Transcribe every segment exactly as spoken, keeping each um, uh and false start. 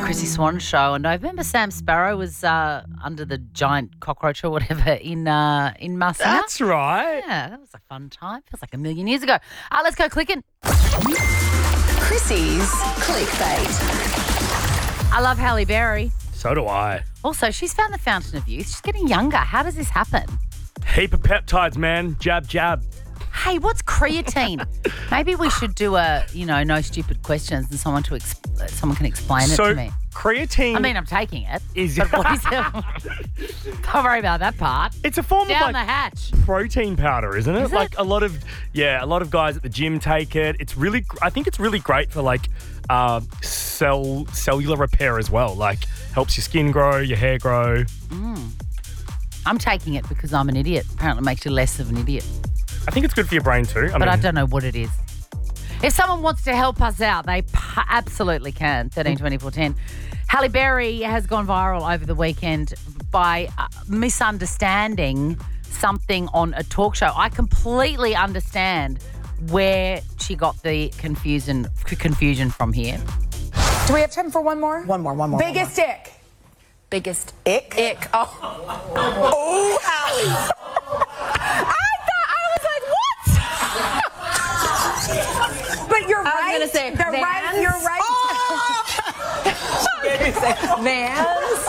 Chrissy Swan show, and I remember Sam Sparrow was uh, under the giant cockroach or whatever in uh, in Massachusetts. That's right. Yeah, that was a fun time. Feels like a million years ago. Uh, let's go clicking. Chrissy's clickbait. I love Halle Berry. So do I. Also, she's found the fountain of youth. She's getting younger. How does this happen? Heap of peptides, man. Jab, jab. Hey, what's creatine? Maybe we should do a, you know, no stupid questions and someone to ex- someone can explain so, it to me. creatine... I mean, I'm taking it. Is but what is it? Don't worry about that part. It's a form Down of like the hatch. protein powder, isn't it? Is like it? a lot of, yeah, a lot of guys at the gym take it. It's really, I think it's really great for like uh, cell cellular repair as well. Like helps your skin grow, your hair grow. Mm. I'm taking it because I'm an idiot. Apparently it makes you less of an idiot. I think it's good for your brain too. I but mean, I don't know what it is. If someone wants to help us out, they p- absolutely can. thirteen twenty-four ten. Halle Berry has gone viral over the weekend by uh, misunderstanding something on a talk show. I completely understand where she got the confusion confusion from here. Do we have time for one more? One more, one more. Biggest one more. ick. Biggest Ick. ick. Oh. Oh, Allie. But you're I was right. gonna say They're Vans. right. You're right. Vans.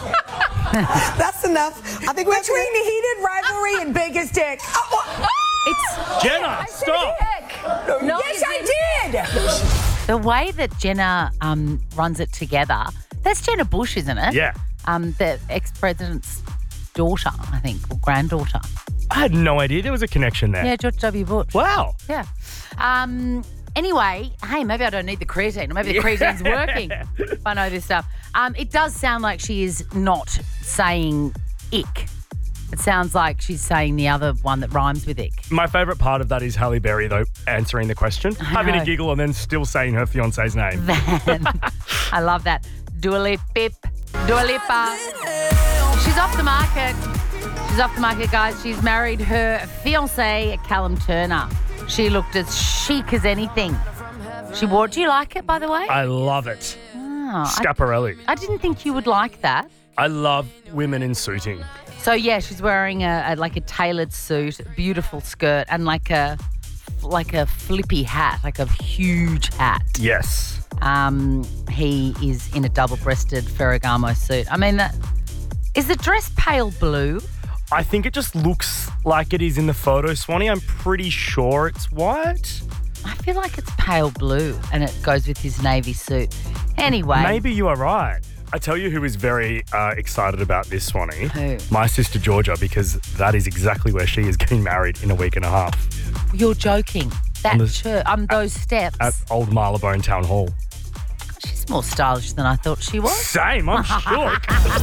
That's enough. I think we're Between the heated rivalry and biggest ick. It's Jenna, stop. No, yes, I did. the way that Jenna um, runs it together. That's Jenna Bush, isn't it? Yeah. Um, the ex-president's daughter, I think, or granddaughter. I had no idea there was a connection there. Yeah, George W. Bush. Wow. Yeah. Um, anyway, hey, maybe I don't need the creatine. Or maybe the creatine's working if I know this stuff. Um, it does sound like she is not saying ick. It sounds like she's saying the other one that rhymes with ick. My favourite part of that is Halle Berry, though, answering the question, having know. a giggle and then still saying her fiance's name. Van. I love that. Dua Lipa. Dua Lipa. She's off the market. She's off the market, guys. She's married her fiancé, Callum Turner. She looked as chic as anything. She wore. Do you like it, by the way? I love it. Oh, Schiaparelli. I, I didn't think you would like that. I love women in suiting. So yeah, she's wearing a, a like a tailored suit, beautiful skirt, and like a like a flippy hat, like a huge hat. Yes. Um, he is in a double-breasted Ferragamo suit. I mean, that, is the dress pale blue? I think it just looks like it is in the photo, Swanee. I'm pretty sure it's white. I feel like it's pale blue, and it goes with his navy suit. Anyway, Maybe you are right. I tell you who is very uh, excited about this, Swanee. Who? My sister Georgia, because that is exactly where she is getting married in a week and a half You're joking. That On the- church, um, those steps. at Old Marylebone Town Hall. She's more stylish than I thought she was. Same, I'm shook.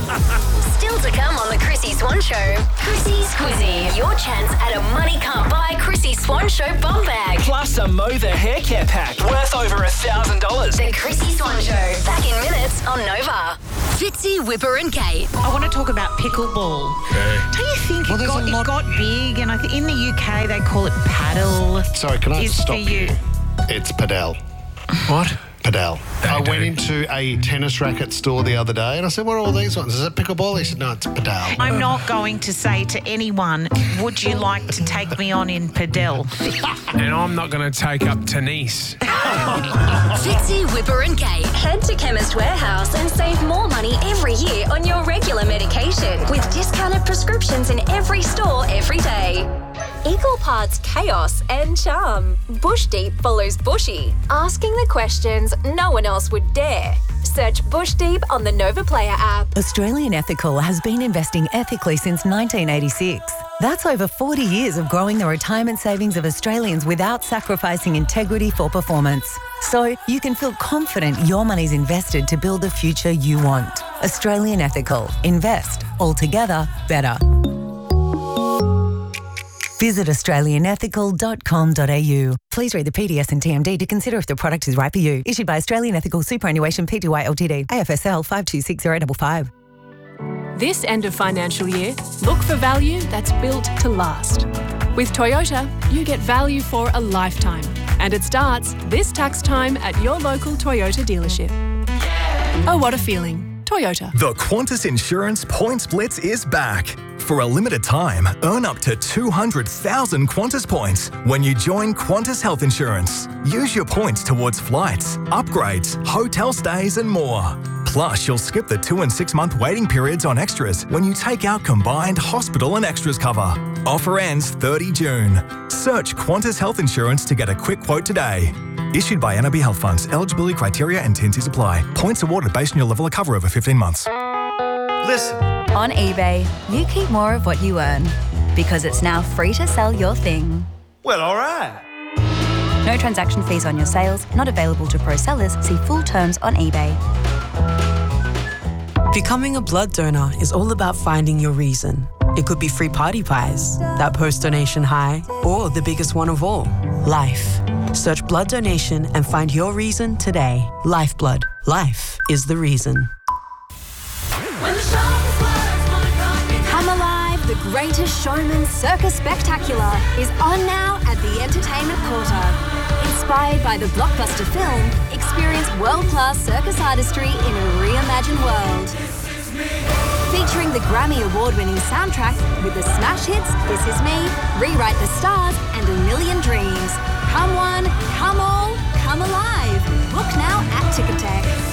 Still to come on the Chrissy Swan Show. Chrissy's Quizzy. Your chance at a money can't buy Chrissy Swan Show bum bag. Plus a Mo the hair care pack worth over a thousand dollars. The Chrissy Swan Show. Back in minutes on Nova. Fitzy, Whipper and Kate. I want to talk about pickleball. Don't you think Well, it, there's got, a lot- it got big? And I think in the U K they call it paddle. Sorry, can I Is stop for you. It's Padel. What? Padel. I do. went into a tennis racket store the other day and I said, what are all these ones? Is it pickleball? He said, no, it's Padel. I'm not going to say to anyone, would you like to take me on in padel? And I'm not going to take up tennis. Fitzy, Whipper and Kate. Head to Chemist Warehouse and save more money every year on your regular medication with discounted prescriptions in every store every day. Equal parts chaos and charm. Bush Deep follows Bushy, asking the questions no one else would dare. Search Bush Deep on the Nova Player app. Australian Ethical has been investing ethically since nineteen eighty-six. That's over forty years of growing the retirement savings of Australians without sacrificing integrity for performance. So you can feel confident your money's invested to build the future you want. Australian Ethical. Invest. Altogether better. Visit australian ethical dot com dot a u. Please read the P D S and T M D to consider if the product is right for you. Issued by Australian Ethical Superannuation Pty Ltd. A F S L five two six zero five five. This end of financial year, look for value that's built to last. With Toyota, you get value for a lifetime. And it starts this tax time at your local Toyota dealership. Oh, what a feeling. Toyota. The Qantas Insurance Points Blitz is back. For a limited time, earn up to two hundred thousand Qantas points when you join Qantas Health Insurance. Use your points towards flights, upgrades, hotel stays and more. Plus, you'll skip the two and six month waiting periods on extras when you take out combined hospital and extras cover. Offer ends thirtieth of June. Search Qantas Health Insurance to get a quick quote today. Issued by N A B Health Funds. Eligibility criteria and T and Cs apply. Points awarded based on your level of cover over fifteen months. Listen. On eBay, you keep more of what you earn because it's now free to sell your thing. Well, all right. No transaction fees on your sales, not available to pro sellers. See full terms on eBay. Becoming a blood donor is all about finding your reason. It could be free party pies, that post-donation high, or the biggest one of all, life. Search blood donation and find your reason today. Lifeblood. Life is the reason. Come Alive, The Greatest Showman Circus Spectacular is on now at the Entertainment Quarter. Inspired by the blockbuster film, experience world-class circus artistry in a reimagined world. Featuring the Grammy Award-winning soundtrack with the smash hits This Is Me, Rewrite the Stars and A Million Dreams. Come one, come all, come alive. Book now at Ticketek.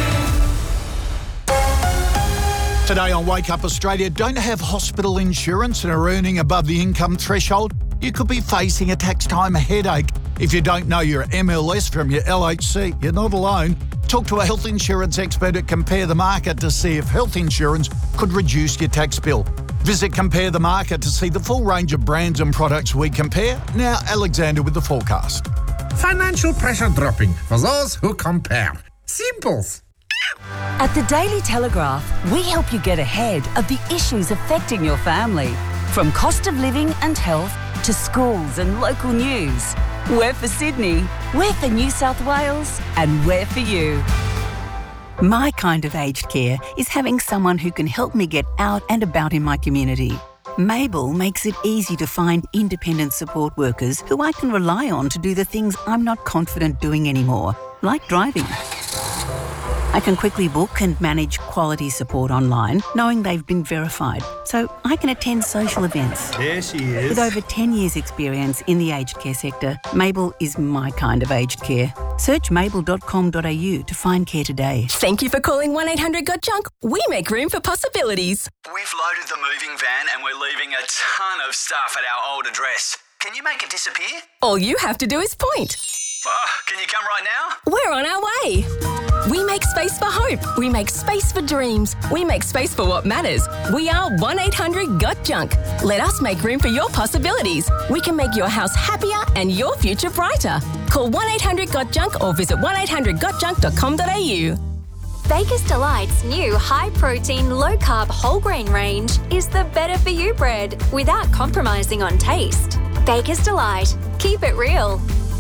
Today on Wake Up Australia, don't have hospital insurance and are earning above the income threshold? You could be facing a tax time headache. If you don't know your M L S from your L H C, you're not alone. Talk to a health insurance expert at Compare the Market to see if health insurance could reduce your tax bill. Visit Compare the Market to see the full range of brands and products we compare. Now, Alexander with the forecast. Financial pressure dropping for those who compare. Simples. At the Daily Telegraph, we help you get ahead of the issues affecting your family. From cost of living and health to schools and local news. We're for Sydney, we're for New South Wales, and we're for you. My kind of aged care is having someone who can help me get out and about in my community. Mabel makes it easy to find independent support workers who I can rely on to do the things I'm not confident doing anymore, like driving. I can quickly book and manage quality support online, knowing they've been verified, so I can attend social events. There she is. With over ten years' experience in the aged care sector, Mabel is my kind of aged care. Search mabel dot com dot a u to find care today. Thank you for calling one eight hundred got junk. We make room for possibilities. We've loaded the moving van and we're leaving a ton of stuff at our old address. Can you make it disappear? All you have to do is point. Oh, can you come right now? We're on our way. We make space for hope. We make space for dreams. We make space for what matters. We are one eight hundred got junk. Let us make room for your possibilities. We can make your house happier and your future brighter. Call one eight hundred got junk or visit one eight hundred got junk dot com dot a u. Baker's Delight's new high-protein, low-carb whole grain range is the better for you bread without compromising on taste. Baker's Delight. Keep it real.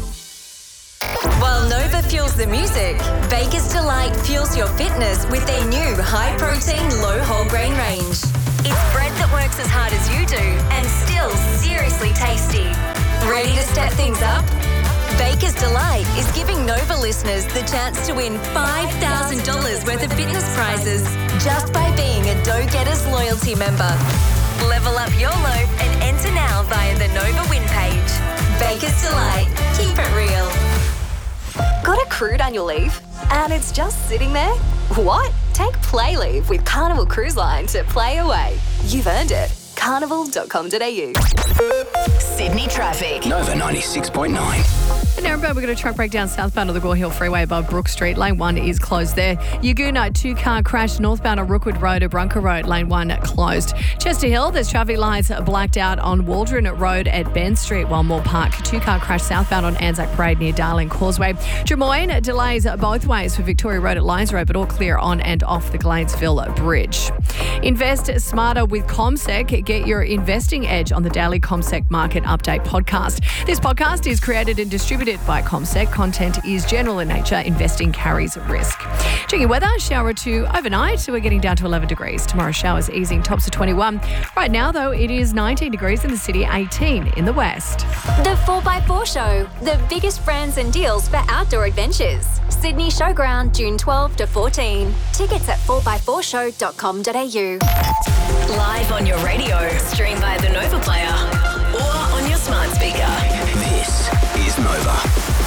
While Nova fuels the music, Baker's Delight fuels your fitness with their new high-protein, low-whole grain range. It's bread that works as hard as you do and still seriously tasty. Ready to step things up? Baker's Delight is giving Nova listeners the chance to win five thousand dollars worth of fitness prizes just by being a Dough Getters loyalty member. Level up your loaf and enter now via the Nova win page. Baker's Delight. Keep it real. Got accrued annual leave and it's just sitting there? What? Take Play Leave with Carnival Cruise Line to play away. You've earned it. carnival dot com dot a u. Sydney traffic. Nova ninety-six point nine. In Narrabeen, we've got a truck breakdown southbound of the Gore Hill Freeway above Brook Street. Lane one is closed there. Yaguna, two-car crash northbound on Rookwood Road at Brunker Road. Lane one closed. Chester Hill, there's traffic lights blacked out on Waldron Road at Ben Street. While Moore Park, two-car crash southbound on Anzac Parade near Darling Causeway. Drummoyne, delays both ways for Victoria Road at Lyons Road, but all clear on and off the Gladesville Bridge. Invest smarter with CommSec. Get your investing edge on the Daily CommSec Market Update podcast. This podcast is created and distributed prohibited by CommSec. Content is general in nature. Investing carries risk. Checking weather, shower or two overnight. So we're getting down to eleven degrees. Tomorrow showers easing, tops of twenty-one. Right now, though, it is nineteen degrees in the city, eighteen in the west. The four by four Show, the biggest brands and deals for outdoor adventures. Sydney Showground, June twelfth to fourteen. Tickets at four by four show dot com dot a u. Live on your radio, stream via the Nova Player or on your smart speaker. This is Nova.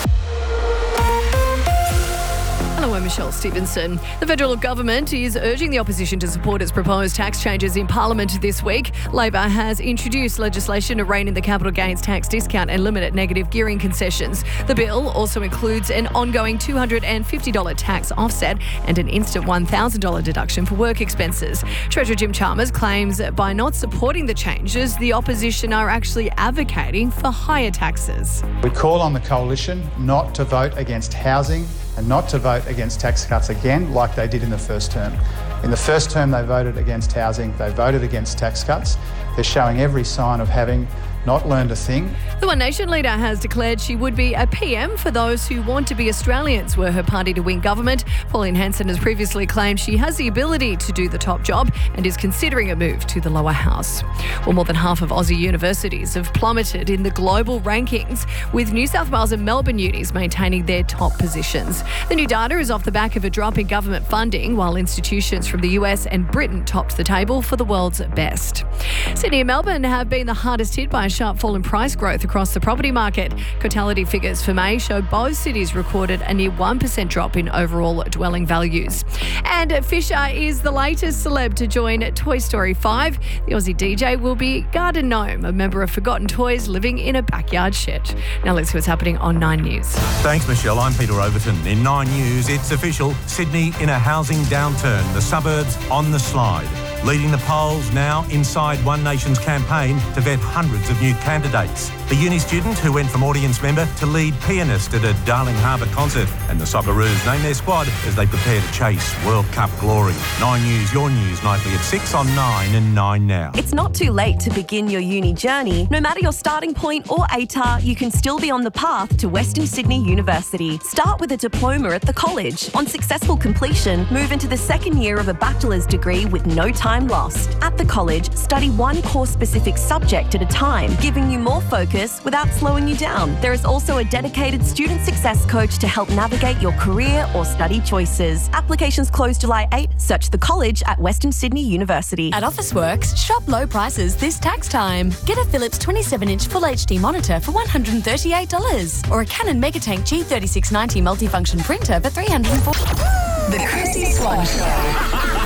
Hello, I'm Michelle Stevenson. The federal government is urging the opposition to support its proposed tax changes in Parliament this week. Labor has introduced legislation to rein in the capital gains tax discount and limit negative gearing concessions. The bill also includes an ongoing two hundred fifty dollars tax offset and an instant one thousand dollars deduction for work expenses. Treasurer Jim Chalmers claims that by not supporting the changes, the opposition are actually advocating for higher taxes. We call on the coalition not to vote against housing and not to vote against tax cuts again like they did in the first term. In the first term, they voted against housing, they voted against tax cuts. They're showing every sign of having not learned a thing. The One Nation leader has declared she would be a P M for those who want to be Australians were her party to win government. Pauline Hanson has previously claimed she has the ability to do the top job and is considering a move to the lower house. Well, more than half of Aussie universities have plummeted in the global rankings, with New South Wales and Melbourne unis maintaining their top positions. The new data is off the back of a drop in government funding, while institutions from the U S and Britain topped the table for the world's best. Sydney and Melbourne have been the hardest hit by a sharp fall in price growth across the property market. Cotality figures for May show both cities recorded a near one percent drop in overall dwelling values. And Fisher is the latest celeb to join Toy Story five. The Aussie D J will be Garden Gnome, a member of Forgotten Toys living in a backyard shed. Now let's see what's happening on Nine News. Thanks, Michelle. I'm Peter Overton. In Nine News, it's official. Sydney in a housing downturn. The suburbs on the slide. Leading the polls now inside One Nation's campaign to vet hundreds of new candidates. The uni student who went from audience member to lead pianist at a Darling Harbour concert. And the Socceroos name their squad as they prepare to chase World Cup glory. Nine News, your news, nightly at six on Nine and Nine Now. It's not too late to begin your uni journey. No matter your starting point or A T A R, you can still be on the path to Western Sydney University. Start with a diploma at the college. On successful completion, move into the second year of a bachelor's degree with no time lost. At the college, study one course-specific subject at a time, giving you more focus without slowing you down. There is also a dedicated student success coach to help navigate your career or study choices. Applications close July eighth. Search the college at Western Sydney University. At Officeworks, shop low prices this tax time. Get a Philips twenty-seven inch Full H D monitor for one hundred thirty-eight dollars or a Canon Megatank G thirty-six ninety multifunction printer for three hundred forty dollars. The Chrissy Swan Show.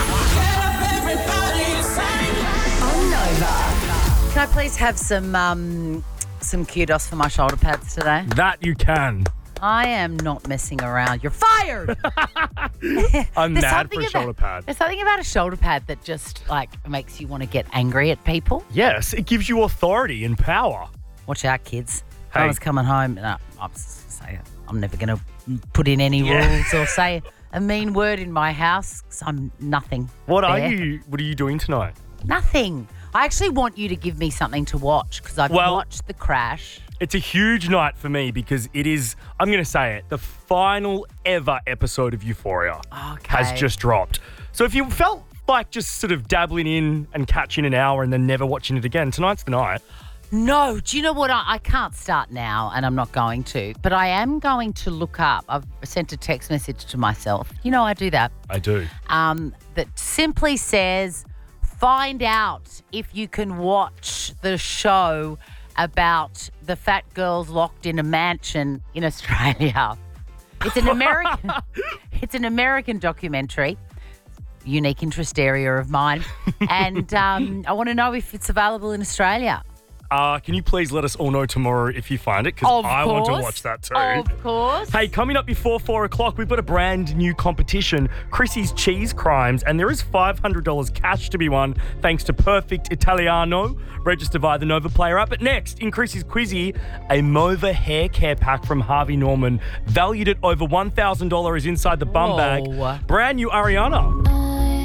Can I please have some um, some kudos for my shoulder pads today? That you can. I am not messing around. You're fired. I'm There's mad for a something shoulder about- pad. There's something about a shoulder pad that just like makes you want to get angry at people. Yes, it gives you authority and power. Watch out, kids. If Hey. I was coming home, no, I'm say I'm never going to put in any Yeah. rules or say a mean word in my house 'cause I'm nothing. What are there. you? What are you doing tonight? Nothing. I actually want you to give me something to watch because I've Well- watched The Crash. It's a huge night for me because it is, I'm going to say it, the final ever episode of Euphoria has Okay. just dropped. So if you felt like just sort of dabbling in and catching an hour and then never watching it again, tonight's the night. No, do you know what? I, I can't start now and I'm not going to, but I am going to look up. I've sent a text message to myself. You know, I do that. I do. Um, that simply says, find out if you can watch the show about the fat girls locked in a mansion in Australia. It's an American it's an American documentary, unique interest area of mine. And um, I want to know if it's available in Australia. Uh, can you please let us all know tomorrow if you find it? Because Of I want to course. watch that too. Of course. Hey, coming up before four o'clock, we've got a brand new competition, Chrissy's Cheese Crimes, and there is five hundred dollars cash to be won thanks to Perfect Italiano. Register via the Nova Player app. But next, in Chrissy's Quizzy, a Mova hair care pack from Harvey Norman, valued at over one thousand dollars is inside the bum Whoa. bag. Brand new Ariana.